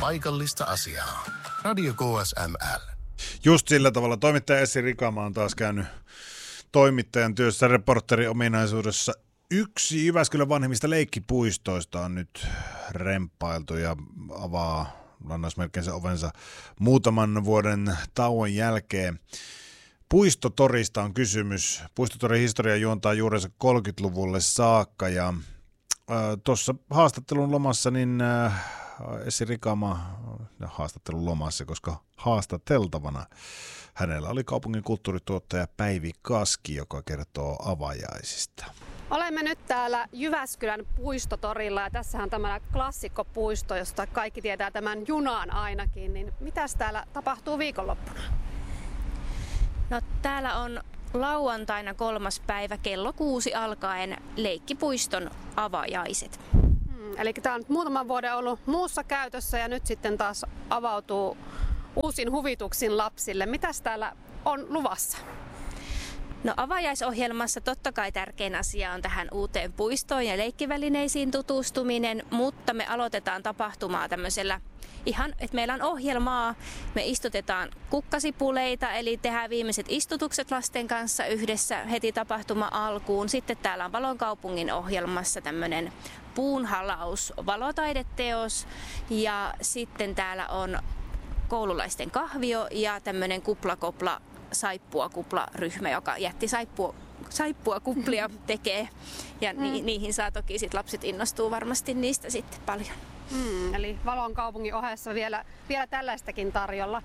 paikallista asiaa. Radio KSML. Just sillä tavalla toimittaja Essi Rikamaa on taas käynyt toimittajan työssä reporterin ominaisuudessa. Yksi Jyväskylän vanhimmista leikkipuistoista on nyt remppailtu ja avaa lainausmerkeinsä ovensa muutaman vuoden tauon jälkeen. Puistotorista on kysymys. Puistotorin historia juontaa juurensa 30-luvulle saakka ja tuossa haastattelun lomassa niin Essi Rikamaa haastattelun lomassa, koska haastateltavana hänellä oli kaupungin kulttuurituottaja Päivi Kaski, joka kertoo avajaisista. Olemme nyt täällä Jyväskylän puistotorilla ja tässähän on tämä klassikkopuisto, josta kaikki tietää tämän junan ainakin. Niin mitäs täällä tapahtuu viikonloppuna? No täällä on lauantaina 3. päivä kello 6 alkaen leikkipuiston avajaiset. Eli tämä on nyt muutaman vuoden ollut muussa käytössä ja nyt sitten taas avautuu uusin huvituksin lapsille. Mitäs täällä on luvassa? No avajaisohjelmassa totta kai tärkein asia on tähän uuteen puistoon ja leikkivälineisiin tutustuminen, mutta me aloitetaan tapahtumaa tämmöisellä ihan, että meillä on ohjelmaa, me istutetaan kukkasipuleita, eli tehdään viimeiset istutukset lasten kanssa yhdessä heti tapahtuma alkuun. Sitten täällä on Valonkaupungin ohjelmassa tämmöinen puunhalaus valotaideteos ja sitten täällä on koululaisten kahvio ja tämmöinen kuplakopla saippuakupla-ryhmä, joka jätti saippuakuplia tekee ja niihin saa toki sit lapset innostuu varmasti niistä sitten paljon. Eli Valonkaupungin ohessa vielä tällaistakin tarjolla.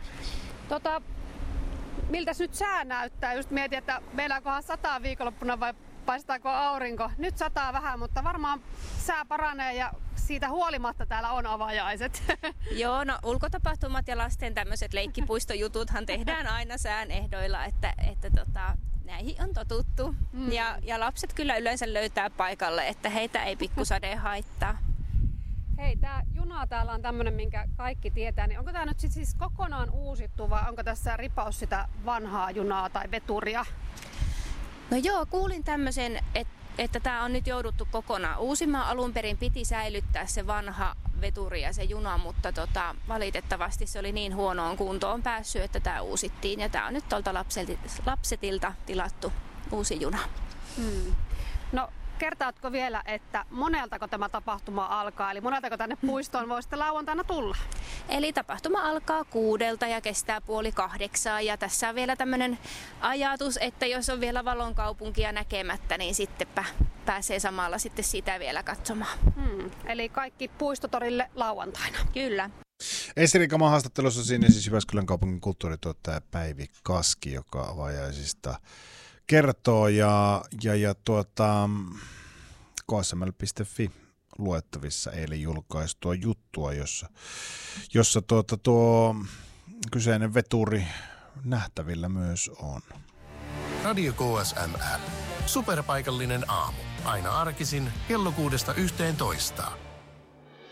Miltäs nyt sää näyttää? Just mietin, että meilläänkohan sataa viikonloppuna vai paistaako aurinko? Nyt sataa vähän, mutta varmaan sää paranee ja siitä huolimatta täällä on avajaiset. Joo, no ulkotapahtumat ja lasten tämmöiset leikkipuistojututhan tehdään aina sään ehdoilla, että näihin on totuttu. Ja lapset kyllä yleensä löytää paikalle, että heitä ei pikkusade haittaa. Hei, tää juna täällä on tämmönen, minkä kaikki tietää, niin onko tää nyt siis kokonaan uusittu vai onko tässä ripaus sitä vanhaa junaa tai veturia? No joo, kuulin tämmöisen, että tämä on nyt jouduttu kokonaan uusimaan. Alun perin piti säilyttää se vanha veturi ja se juna, mutta valitettavasti se oli niin huonoon kuntoon päässyt, että tämä uusittiin. Ja tämä on nyt tuolta lapsetilta tilattu uusi juna. No kertaatko vielä, että moneltako tämä tapahtuma alkaa? Eli moneltako tänne puistoon voi sitten lauantaina tulla? Eli tapahtuma alkaa 6 ja kestää 7:30. Ja tässä on vielä tämmöinen ajatus, että jos on vielä Valonkaupunkia näkemättä, niin sittenpä pääsee samalla sitten sitä vielä katsomaan. Eli kaikki puistotorille lauantaina. Kyllä. Essi Rikamaan haastattelussa siinä siis Jyväskylän kaupungin kulttuurituottaja Päivi Kaski, joka avajaisista kertoo ja ksml.fi luettavissa eilen julkaistua juttua, jossa tuo kyseinen veturi nähtävillä myös on. Radio KSML. Superpaikallinen aamu. Aina arkisin kello 6–11.